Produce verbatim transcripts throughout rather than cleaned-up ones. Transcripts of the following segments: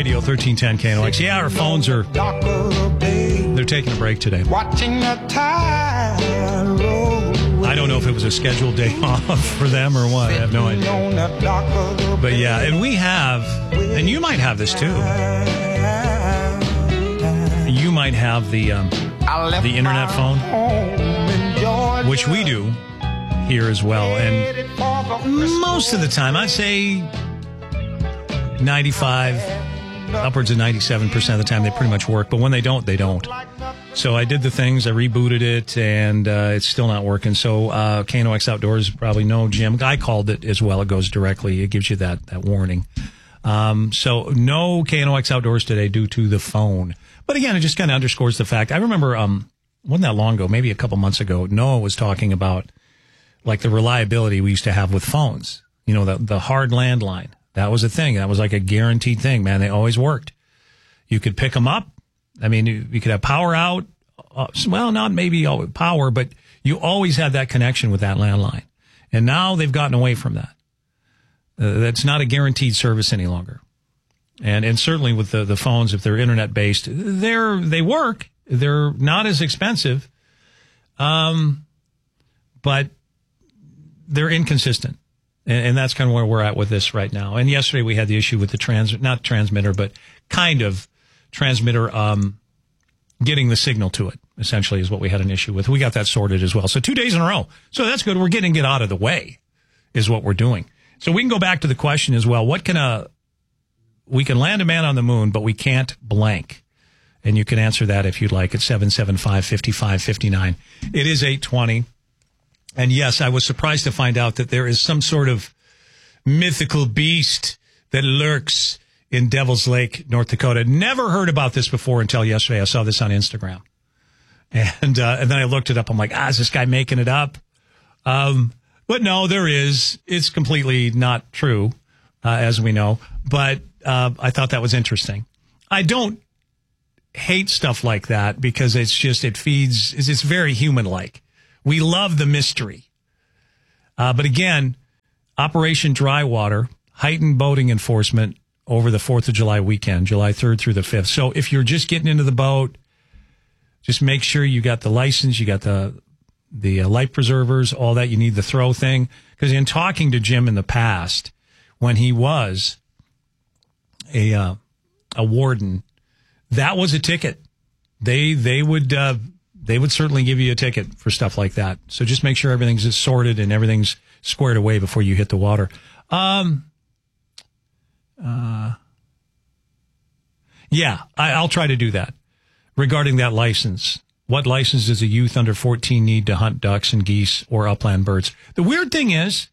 Radio, thirteen ten K N O X. Yeah, our phones are, they're taking a break today. Watching the tide roll. I don't know if it was a scheduled day off for them or what. I have no idea. But yeah, and we have, and you might have this too. You might have the um, the internet phone, which we do here as well. And most of the time, I'd say ninety-five, upwards of ninety-seven percent of the time, they pretty much work. But when they don't, they don't. So I did the things, I rebooted it, and uh, it's still not working. So uh, K N O X Outdoors, probably no, Jim. I called it as well. It goes directly. It gives you that, that warning. Um, so no K N O X Outdoors today due to the phone. But again, it just kind of underscores the fact. I remember, um, wasn't that long ago, maybe a couple months ago, Noah was talking about like the reliability we used to have with phones. You know, the, the hard landline. That was a thing. That was like a guaranteed thing, man. They always worked. You could pick them up. I mean, you, you could have power out. Uh, well, not maybe all power, but you always had that connection with that landline. And now they've gotten away from that. Uh, that's not a guaranteed service any longer. And and certainly with the, the phones, if they're internet based, they're they work. They're not as expensive, um, but they're inconsistent, and, and that's kind of where we're at with this right now. And yesterday we had the issue with the trans not transmitter, but kind of transmitter um, getting the signal to it. Essentially, is what we had an issue with. We got that sorted as well. So two days in a row. So that's good. We're getting it out of the way, is what we're doing. So we can go back to the question as well. What can a We can land a man on the moon, but we can't blank. And you can answer that if you'd like at seven seven five, five five five nine. It is eight twenty. And yes, I was surprised to find out that there is some sort of mythical beast that lurks in Devil's Lake, North Dakota. Never heard about this before until yesterday. I saw this on Instagram. And, uh, and then I looked it up. I'm like, ah, is this guy making it up? Um, but no, there is. It's completely not true, uh, as we know. But Uh, I thought that was interesting. I don't hate stuff like that because it's just, it feeds, it's, it's very human-like. We love the mystery. Uh, but again, Operation Drywater, heightened boating enforcement over the fourth of July weekend, July third through the fifth. So if you're just getting into the boat, just make sure you got the license, you got the, the uh, life preservers, all that. You need the throw thing. Because in talking to Jim in the past, when he was a uh, a warden, that was a ticket. They they would uh, they would certainly give you a ticket for stuff like that. So just make sure everything's just sorted and everything's squared away before you hit the water. Um, uh, yeah, I, I'll try to do that. Regarding that license, what license does a youth under fourteen need to hunt ducks and geese or upland birds? The weird thing is,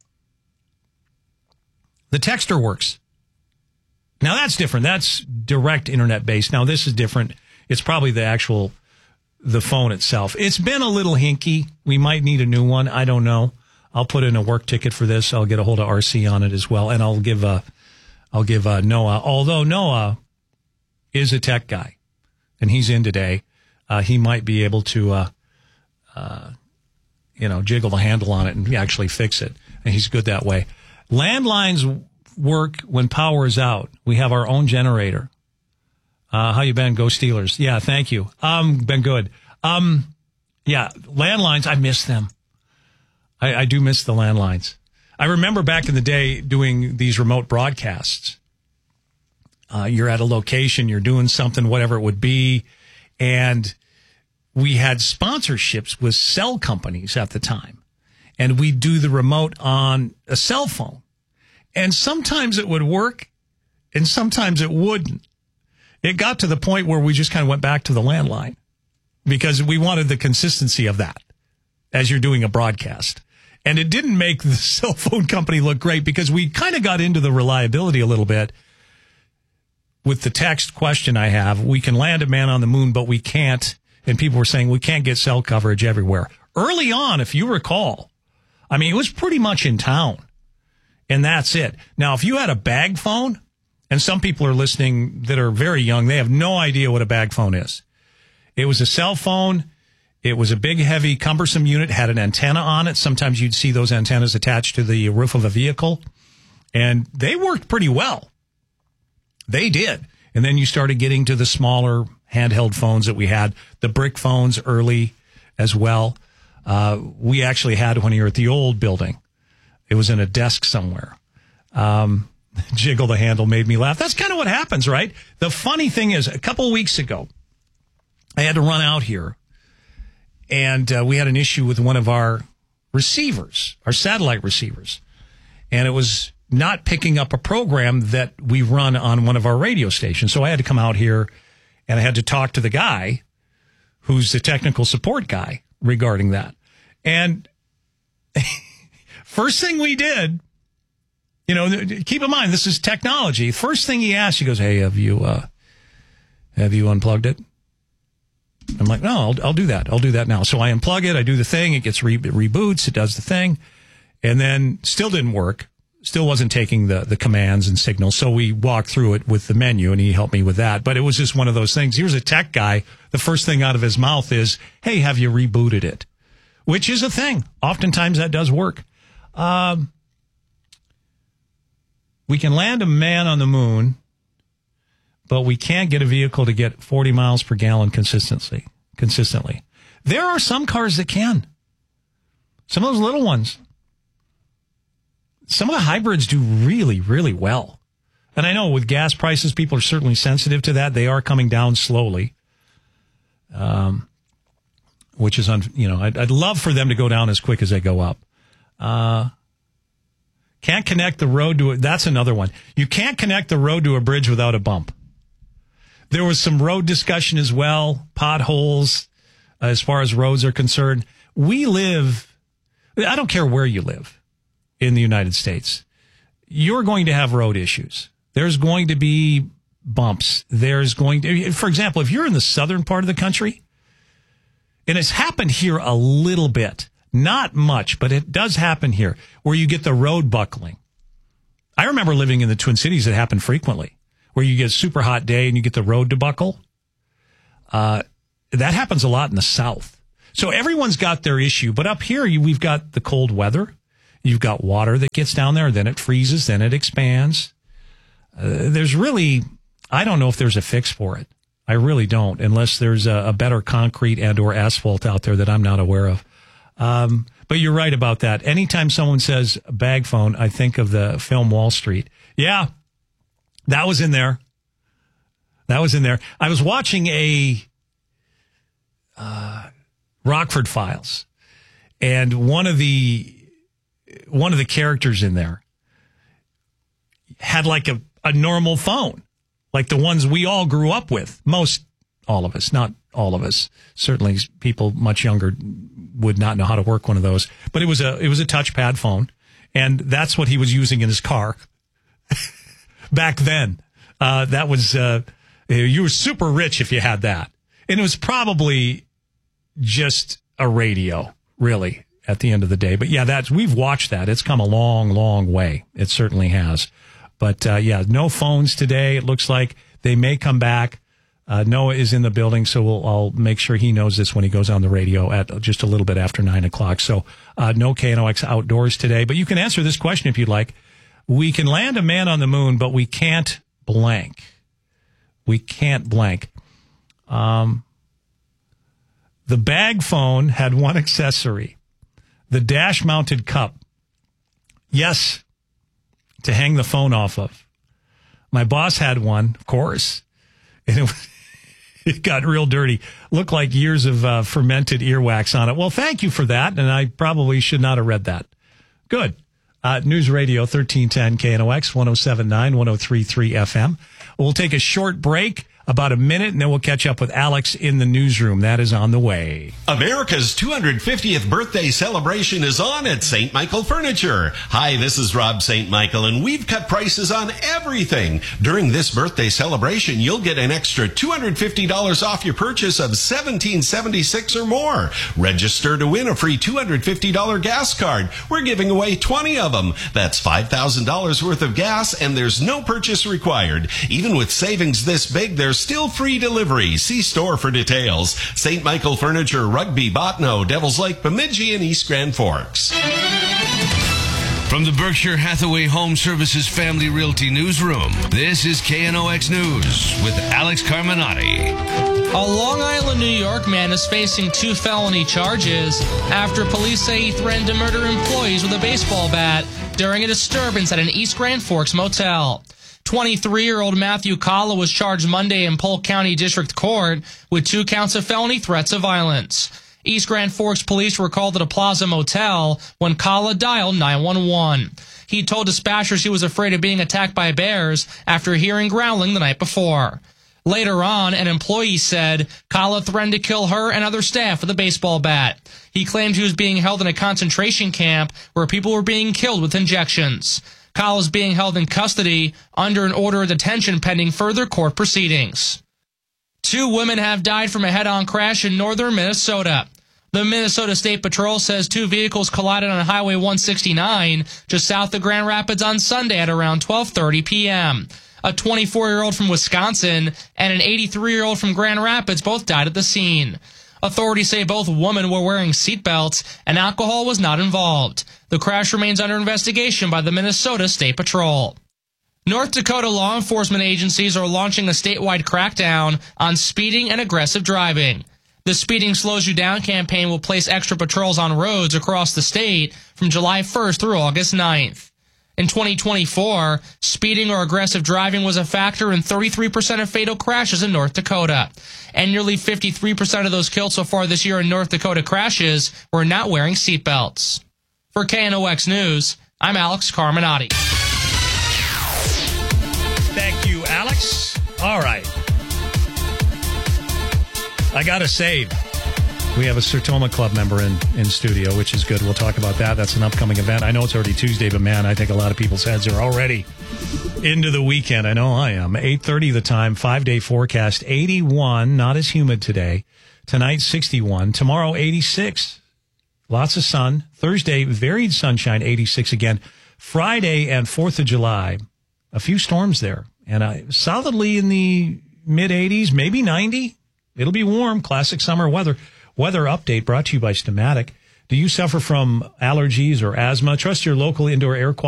the texter works. Now, that's different. That's direct internet-based. Now, this is different. It's probably the actual, the phone itself. It's been a little hinky. We might need a new one. I don't know. I'll put in a work ticket for this. I'll get a hold of R C on it as well. And I'll give, uh, I'll give uh, Noah, although Noah is a tech guy, and he's in today, uh, he might be able to, uh, uh, you know, jiggle the handle on it and actually fix it. And he's good that way. Landlines work when power is out. We have our own generator. Uh, how you been? Go Steelers. Yeah, thank you. Um, been good. Um, yeah, landlines, I miss them. I, I do miss the landlines. I remember back in the day doing these remote broadcasts. Uh, you're at a location, you're doing something, whatever it would be, and we had sponsorships with cell companies at the time, and we'd do the remote on a cell phone. And sometimes it would work, and sometimes it wouldn't. It got to the point where we just kind of went back to the landline because we wanted the consistency of that as you're doing a broadcast. And it didn't make the cell phone company look great because we kind of got into the reliability a little bit with the text question I have. We can land a man on the moon, but we can't. And people were saying we can't get cell coverage everywhere. Early on, if you recall, I mean, it was pretty much in town. And that's it. Now, if you had a bag phone, and some people are listening that are very young, they have no idea what a bag phone is. It was a cell phone. It was a big, heavy, cumbersome unit, had an antenna on it. Sometimes you'd see those antennas attached to the roof of a vehicle. And they worked pretty well. They did. And then you started getting to the smaller handheld phones that we had, the brick phones early as well. Uh, we actually had one here at the old building. It was in a desk somewhere. Um, Jiggle the handle made me laugh. That's kind of what happens, right? The funny thing is, a couple of weeks ago, I had to run out here, and uh, we had an issue with one of our receivers, our satellite receivers, and it was not picking up a program that we run on one of our radio stations. So I had to come out here, and I had to talk to the guy who's the technical support guy regarding that. And first thing we did, you know, keep in mind, this is technology. First thing he asked, he goes, hey, have you, uh, have you unplugged it? I'm like, no, I'll, I'll do that. I'll do that now. So I unplug it. I do the thing. It gets re- it reboots. It does the thing. And then still didn't work. Still wasn't taking the, the commands and signals. So we walked through it with the menu, and he helped me with that. But it was just one of those things. He was a tech guy. The first thing out of his mouth is, hey, have you rebooted it? Which is a thing. Oftentimes that does work. Um, we can land a man on the moon, but we can't get a vehicle to get forty miles per gallon consistently. Consistently. There are some cars that can. Some of those little ones. Some of the hybrids do really, really well. And I know with gas prices, people are certainly sensitive to that. They are coming down slowly. Um, which is, un, you know, I'd, I'd love for them to go down as quick as they go up. Uh, can't connect the road to it. That's another one. You can't connect the road to a bridge without a bump. There was some road discussion as well, potholes, uh, as far as roads are concerned. We live, I don't care where you live in the United States, you're going to have road issues. There's going to be bumps. There's going to, for example, if you're in the southern part of the country, and it's happened here a little bit, not much, but it does happen here, where you get the road buckling. I remember living in the Twin Cities. It happened frequently, where you get a super hot day and you get the road to buckle. Uh, that happens a lot in the South. So everyone's got their issue. But up here, you, we've got the cold weather. You've got water that gets down there, then it freezes, then it expands. Uh, there's really, I don't know if there's a fix for it. I really don't, unless there's a, a better concrete and or asphalt out there that I'm not aware of. Um, but you're right about that. Anytime someone says bag phone, I think of the film Wall Street. Yeah, that was in there. That was in there. I was watching a uh, Rockford Files, and one of the one of the characters in there had like a, a normal phone, like the ones we all grew up with. Most, all of us, not all of us. Certainly people much younger would not know how to work one of those. But it was a it was a touchpad phone, and that's what he was using in his car back then. Uh, that was uh, you were super rich if you had that, and it was probably just a radio, really, at the end of the day. But yeah, that's we've watched that. It's come a long, long way. It certainly has. But uh, yeah, no phones today. It looks like they may come back. Uh, Noah is in the building, so we'll, I'll make sure he knows this when he goes on the radio at just a little bit after nine o'clock. So uh, no K N O X Outdoors today. But you can answer this question if you'd like. We can land a man on the moon, but we can't blank. We can't blank. Um, the bag phone had one accessory, the dash-mounted cup. Yes, to hang the phone off of. My boss had one, of course, and it, it got real dirty. Looked like years of uh, fermented earwax on it. Well, thank you for that, and I probably should not have read that. Good. Uh, News Radio thirteen ten K N O X, one oh seven point nine, one oh three point three F M. We'll take a short break, about a minute, and then we'll catch up with Alex in the newsroom. That is on the way. America's two hundred fiftieth birthday celebration is on at Saint Michael Furniture. Hi, this is Rob Saint Michael, and we've cut prices on everything. During this birthday celebration, you'll get an extra two hundred fifty dollars off your purchase of seventeen seventy-six or more. Register to win a free two hundred fifty dollars gas card. We're giving away twenty of them. That's five thousand dollars worth of gas, and there's no purchase required. Even with savings this big, there's still free delivery. See store for details. Saint Michael Furniture, Rugby, Botno, Devils Lake, Bemidji, and East Grand Forks. From the Berkshire Hathaway Home Services Family Realty Newsroom, this is K N O X News with Alex Carminati. A Long Island, New York man is facing two felony charges after police say he threatened to murder employees with a baseball bat during a disturbance at an East Grand Forks motel. twenty-three-year-old Matthew Kalla was charged Monday in Polk County District Court with two counts of felony threats of violence. East Grand Forks police were called at a Plaza Motel when Kalla dialed nine one one. He told dispatchers he was afraid of being attacked by bears after hearing growling the night before. Later on, an employee said Kalla threatened to kill her and other staff with a baseball bat. He claimed he was being held in a concentration camp where people were being killed with injections. Kalla is being held in custody under an order of detention pending further court proceedings. Two women have died from a head-on crash in northern Minnesota. The Minnesota State Patrol says two vehicles collided on Highway one sixty-nine just south of Grand Rapids on Sunday at around twelve thirty p.m. A twenty-four-year-old from Wisconsin and an eighty-three-year-old from Grand Rapids both died at the scene. Authorities say both women were wearing seatbelts and alcohol was not involved. The crash remains under investigation by the Minnesota State Patrol. North Dakota law enforcement agencies are launching a statewide crackdown on speeding and aggressive driving. The Speeding Slows You Down campaign will place extra patrols on roads across the state from July first through August ninth. In twenty twenty-four, speeding or aggressive driving was a factor in thirty-three percent of fatal crashes in North Dakota. And nearly fifty-three percent of those killed so far this year in North Dakota crashes were not wearing seatbelts. For K N O X News, I'm Alex Carminati. Thank you, Alex. All right. I got to say, we have a Sertoma Club member in, in studio, which is good. We'll talk about that. That's an upcoming event. I know it's already Tuesday, but man, I think a lot of people's heads are already into the weekend. I know I am. eight thirty the time, five-day forecast, eighty-one, not as humid today. Tonight, sixty-one. Tomorrow, eighty-six. Lots of sun. Thursday, varied sunshine, eighty-six again. Friday and fourth of July, a few storms there. And I solidly in the mid-eighties, maybe ninety. It'll be warm. Classic summer weather. Weather update brought to you by Stamatic. Do you suffer from allergies or asthma? Trust your local indoor air quality